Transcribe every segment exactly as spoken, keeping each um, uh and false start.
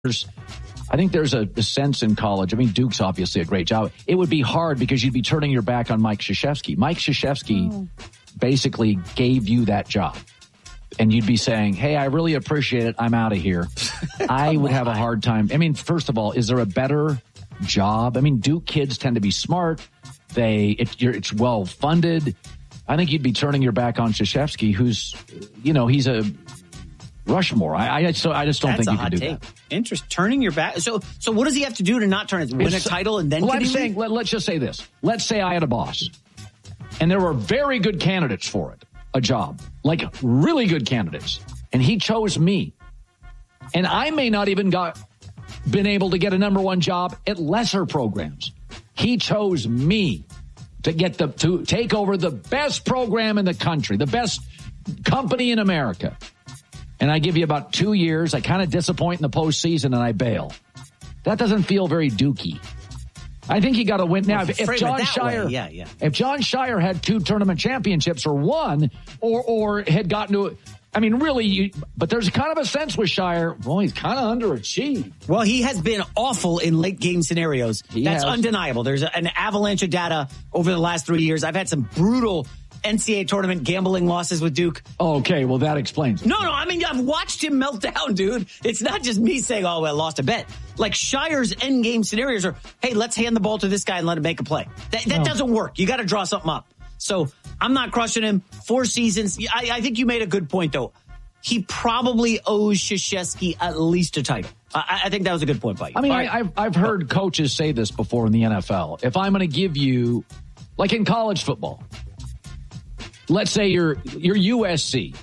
I think there's a, a sense in college. I mean, Duke's obviously a great job. It would be hard because you'd be turning your back on Mike Krzyzewski. Mike Krzyzewski oh. basically gave you that job. And you'd be saying, hey, I really appreciate it. I'm out of here. I would have a hard time. I mean, first of all, is there a better job? I mean, Duke kids tend to be smart. They, it, you're, it's well funded. I think you'd be turning your back on Krzyzewski, who's, you know, he's a Rushmore. I, I, so I just don't That's think you can do take. that. Interest, turning your back. So, so what does he have to do to not turn it? Win it's, a title and then? Well, I'm saying, let, let's just say this. Let's say I had a boss, and there were very good candidates for it, a job, like really good candidates, and he chose me, and I may not even got been able to get a number one job at lesser programs. He chose me to get the to take over the best program in the country, the best company in America. And I give you about two years. I kind of disappoint in the postseason, and I bail. That doesn't feel very Dookie. I think you got to win now. Well, if, if John Shire, yeah, yeah. if John Shire had two tournament championships or one, or or had gotten to, I mean, really, you, but there's kind of a sense with Shire. Well, he's kind of underachieved. Well, he has been awful in late game scenarios. He That's has. undeniable. There's an avalanche of data over the last three years. I've had some brutal N C double A tournament gambling losses with Duke. Okay, well, that explains it. No, no, I mean, I've watched him melt down, dude. It's not just me saying, oh, well, I lost a bet. Like, Shire's endgame scenarios are, hey, let's hand the ball to this guy and let him make a play. That, that no. doesn't work. You got to draw something up. So I'm not crushing him. Four seasons. I, I think you made a good point, though. He probably owes Krzyzewski at least a title. I, I think that was a good point by you. I mean, right. I, I've, I've heard coaches say this before in the N F L. If I'm going to give you, like in college football, let's say you're you're U S C,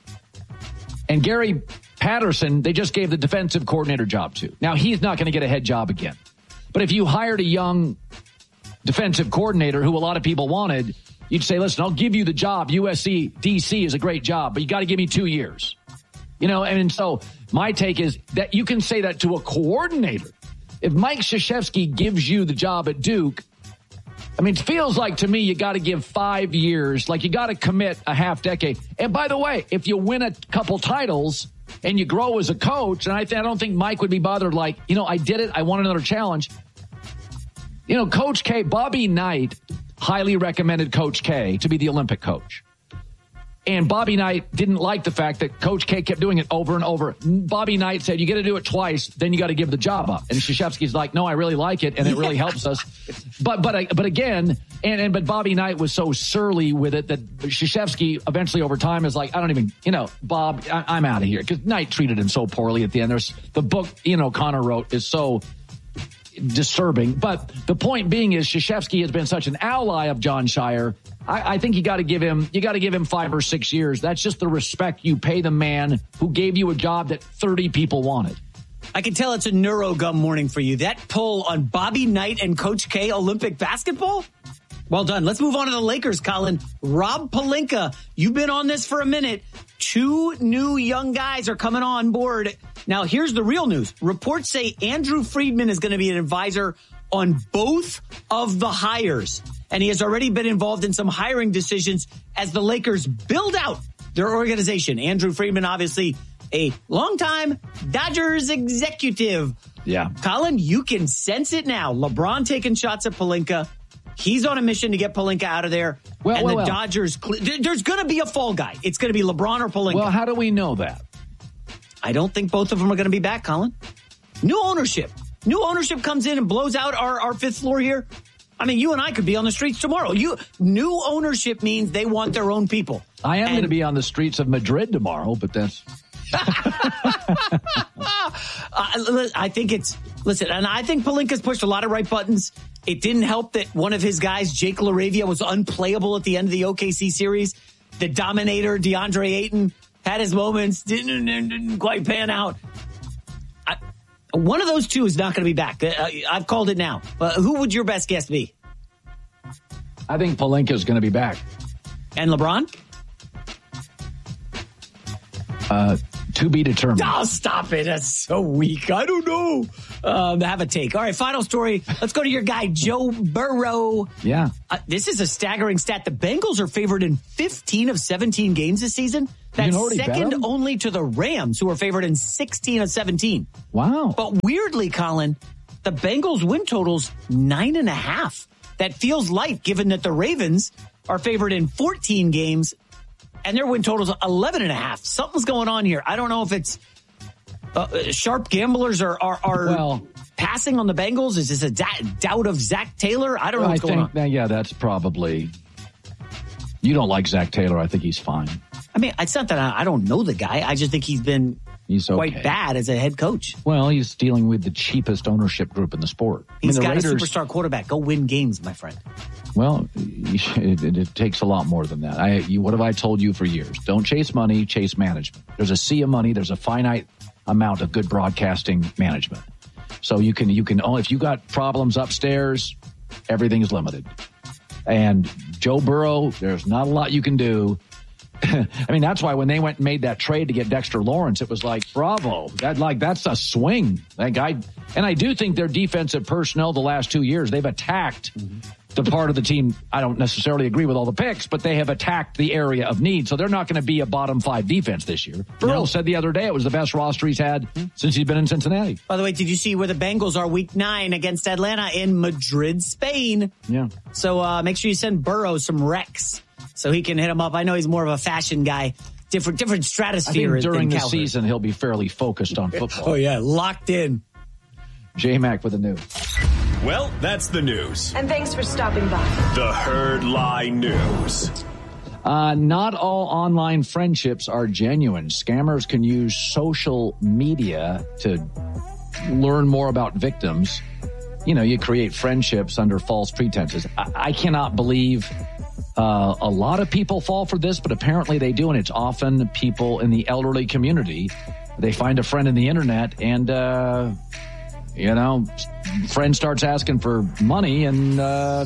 and Gary Patterson, they just gave the defensive coordinator job to. Now, he's not going to get a head job again. But if you hired a young defensive coordinator who a lot of people wanted, you'd say, listen, I'll give you the job. U S C, D C is a great job, but you got to give me two years. You know, and so my take is that you can say that to a coordinator. If Mike Krzyzewski gives you the job at Duke, I mean, it feels like to me you got to give five years, like you got to commit a half decade. And by the way, if you win a couple titles and you grow as a coach, and I, th- I don't think Mike would be bothered like, you know, I did it. I want another challenge. You know, Coach K, Bobby Knight highly recommended Coach K to be the Olympic coach. And Bobby Knight didn't like the fact that Coach K kept doing it over and over. Bobby Knight said, you got to do it twice, then you got to give the job up. And Krzyzewski's like, no, I really like it, and it really helps us. But but but again, and, and but Bobby Knight was so surly with it that Krzyzewski eventually over time is like, I don't even, you know, Bob, I, I'm out of here. Because Knight treated him so poorly at the end. There's the book, you know, Connor wrote is so disturbing. But the point being is Krzyzewski has been such an ally of John Shire. I, I think you got to give him, you got to give him five or six years. That's just the respect you pay the man who gave you a job that thirty people wanted. I can tell it's a neurogum morning for you. That poll on Bobby Knight and Coach K Olympic basketball? Well done. Let's move on to the Lakers, Colin. Rob Pelinka, you've been on this for a minute. Two new young guys are coming on board. Now, here's the real news. Reports say Andrew Friedman is going to be an advisor on both of the hires. And he has already been involved in some hiring decisions as the Lakers build out their organization. Andrew Friedman, obviously a longtime Dodgers executive. Yeah. Colin, you can sense it now. LeBron taking shots at Pelinka. He's on a mission to get Pelinka out of there. Well, and well, the well. Dodgers, there's going to be a fall guy. It's going to be LeBron or Pelinka. Well, how do we know that? I don't think both of them are going to be back, Colin. New ownership. New ownership comes in and blows out our, our fifth floor here. I mean, you and I could be on the streets tomorrow. You New ownership means they want their own people. I am going to be on the streets of Madrid tomorrow, but that's... uh, I think it's... Listen, and I think Pelinka's pushed a lot of right buttons. It didn't help that one of his guys, Jake LaRavia, was unplayable at the end of the O K C series. The Dominator, DeAndre Ayton, had his moments, didn't, didn't quite pan out. I, one of those two is not going to be back. Uh, I've called it now. Uh, who would your best guess be? I think Pelinka's going to be back. And LeBron? Uh, To be determined. Oh, stop it. That's so weak. I don't know. Um, have a take. All right, final story. Let's go to your guy, Joe Burrow. Yeah. Uh, this is a staggering stat. The Bengals are favored in fifteen of seventeen games this season. That's second only to the Rams, who are favored in sixteen of seventeen. Wow. But weirdly, Colin, the Bengals win total's nine and a half. That feels light, given that the Ravens are favored in fourteen games. And their win total's eleven and a half. Something's going on here. I don't know if it's uh, sharp gamblers are are, are well, passing on the Bengals. Is this a da- doubt of Zach Taylor? I don't know what's I going think, on. That, yeah, that's probably. You don't like Zach Taylor. I think he's fine. I mean, it's not that I, I don't know the guy. I just think he's been he's okay. quite bad as a head coach. Well, he's dealing with the cheapest ownership group in the sport. He's I mean, got Raiders, a superstar quarterback. Go win games, my friend. Well, it, it, it takes a lot more than that. I, you, what have I told you for years? Don't chase money, chase management. There's a sea of money. There's a finite amount of good broadcasting management. So you can, you can, oh, if you got problems upstairs, everything's limited. And Joe Burrow, there's not a lot you can do. I mean, that's why when they went and made that trade to get Dexter Lawrence, it was like, bravo. That like that's a swing. That guy, and I do think their defensive personnel the last two years, they've attacked mm-hmm. the part of the team. I don't necessarily agree with all the picks, but they have attacked the area of need. So they're not going to be a bottom five defense this year. Burrow no. said the other day it was the best roster he's had mm-hmm. since he's been in Cincinnati. By the way, did you see where the Bengals are week nine against Atlanta in Madrid, Spain? Yeah. So uh, make sure you send Burrow some recs so he can hit him up. I know he's more of a fashion guy. Different different stratosphere. I think during the Cowherd. season, he'll be fairly focused on football. Oh, yeah. Locked in. J-Mac with the news. Well, that's the news. And thanks for stopping by. The Herd Lie News. Uh, not all online friendships are genuine. Scammers can use social media to learn more about victims. You know, you create friendships under false pretenses. I, I cannot believe uh, a lot of people fall for this, but apparently they do, and it's often people in the elderly community. They find a friend in the internet, and, uh, you know, friend starts asking for money, and uh,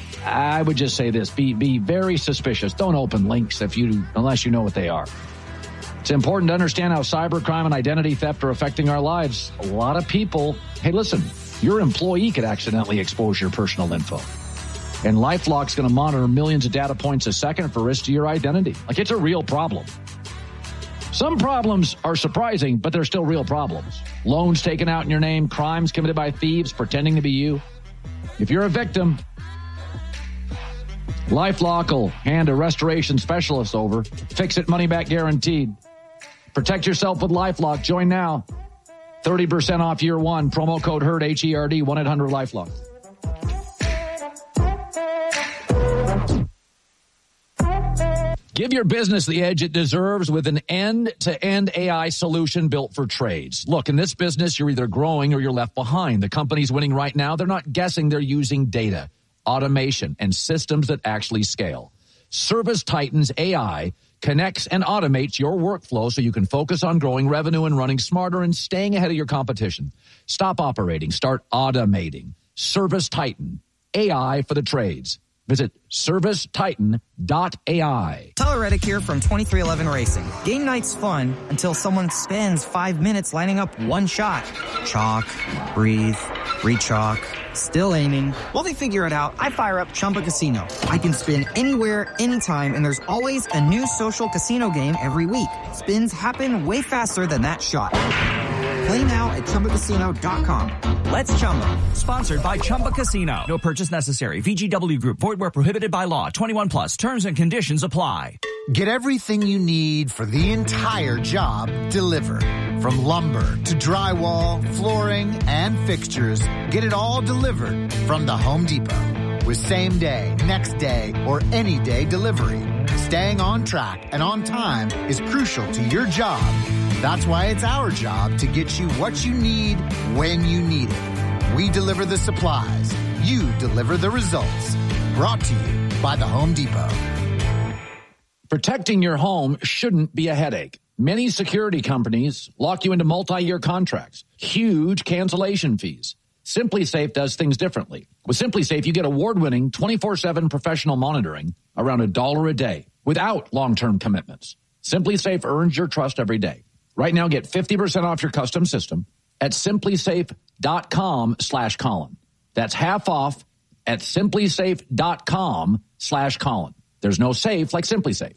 I would just say this, be be very suspicious. Don't open links if you unless you know what they are. It's important to understand how cybercrime and identity theft are affecting our lives. A lot of people, hey, listen, your employee could accidentally expose your personal info. And LifeLock's going to monitor millions of data points a second for risk to your identity. Like, it's a real problem. Some problems are surprising, but they're still real problems. Loans taken out in your name, crimes committed by thieves pretending to be you. If you're a victim, LifeLock will hand a restoration specialist over. Fix it, money back guaranteed. Protect yourself with LifeLock. Join now. thirty percent off year one. Promo code HERD, H E R D, one eight hundred LifeLock. Give your business the edge it deserves with an end-to-end A I solution built for trades. Look, in this business, you're either growing or you're left behind. The companies winning right now, they're not guessing, they're using data, automation, and systems that actually scale. ServiceTitan's A I connects and automates your workflow so you can focus on growing revenue and running smarter and staying ahead of your competition. Stop operating. Start automating. ServiceTitan, A I for the trades. Visit service titan dot A I. Tyler Reddick here from twenty-three eleven Racing. Game night's fun until someone spends five minutes lining up one shot. Chalk, breathe, re-chalk, still aiming. While they figure it out, I fire up Chumba Casino. I can spin anywhere, anytime, and there's always a new social casino game every week. Spins happen way faster than that shot. Play now at chumba casino dot com. Let's Chumba. Sponsored by Chumba Casino. No purchase necessary. V G W Group. Void where prohibited by law. twenty-one plus. Terms and conditions apply. Get everything you need for the entire job delivered. From lumber to drywall, flooring, and fixtures, get it all delivered from the Home Depot. With same day, next day, or any day delivery. Staying on track and on time is crucial to your job. That's why it's our job to get you what you need when you need it. We deliver the supplies. You deliver the results. Brought to you by the Home Depot. Protecting your home shouldn't be a headache. Many security companies lock you into multi-year contracts, huge cancellation fees. SimpliSafe does things differently. With SimpliSafe, you get award-winning twenty-four seven professional monitoring around a dollar a day without long-term commitments. SimpliSafe earns your trust every day. Right now, get fifty percent off your custom system at simplysafe.com slash Colin. That's half off at simplysafe.com slash Colin. There's no safe like SimpliSafe.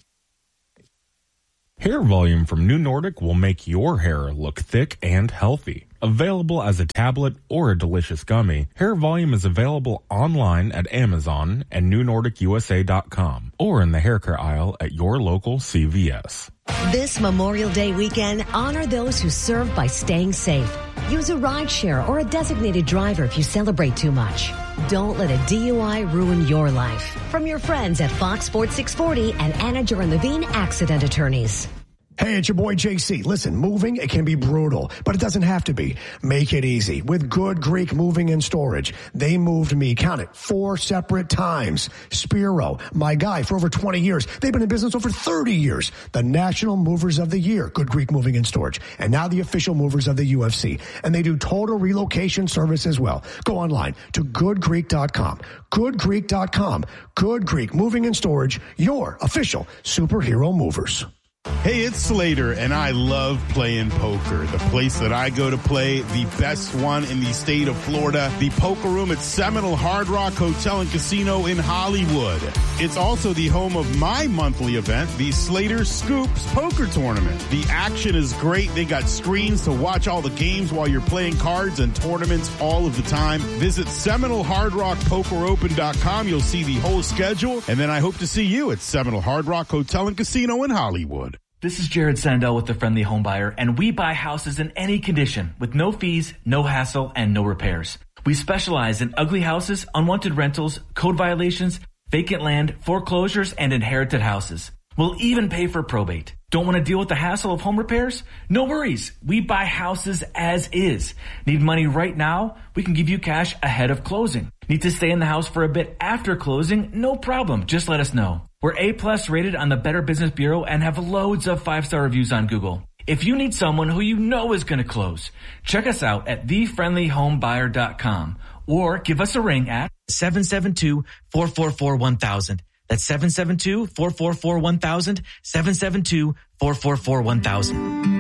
Hair Volume from New Nordic will make your hair look thick and healthy. Available as a tablet or a delicious gummy, Hair Volume is available online at Amazon and new nordic u s a dot com or in the hair care aisle at your local C V S. This Memorial Day weekend, honor those who serve by staying safe. Use a rideshare or a designated driver if you celebrate too much. Don't let a D U I ruin your life. From your friends at Fox Sports six forty and Anna Joran-Levine Accident Attorneys. Hey, it's your boy J C. Listen, moving, it can be brutal, but it doesn't have to be. Make it easy with Good Greek Moving and Storage. They moved me, count it, four separate times. Spiro, my guy for over twenty years. They've been in business over thirty years. The National Movers of the Year, Good Greek Moving and Storage. And now the official movers of the U F C. And they do total relocation service as well. Go online to good greek dot com. good greek dot com. Good Greek Moving and Storage, your official superhero movers. Hey, it's Slater, and I love playing poker. The place that I go to play, the best one in the state of Florida, the Poker Room at Seminole Hard Rock Hotel and Casino in Hollywood. It's also the home of my monthly event, the Slater Scoops Poker Tournament. The action is great. They got screens to watch all the games while you're playing cards and tournaments all of the time. Visit Seminole Hard Rock Poker Open dot com. You'll see the whole schedule, and then I hope to see you at Seminole Hard Rock Hotel and Casino in Hollywood. This is Jared Sandell with The Friendly Home Buyer, and we buy houses in any condition with no fees, no hassle, and no repairs. We specialize in ugly houses, unwanted rentals, code violations, vacant land, foreclosures, and inherited houses. We'll even pay for probate. Don't want to deal with the hassle of home repairs? No worries. We buy houses as is. Need money right now? We can give you cash ahead of closing. Need to stay in the house for a bit after closing? No problem. Just let us know. We're A-plus rated on the Better Business Bureau and have loads of five-star reviews on Google. If you need someone who you know is going to close, check us out at the friendly home buyer dot com or give us a ring at seven seven two, four four four, one thousand. That's seven seven two, four four four, one thousand, seven seven two, four four four, one thousand.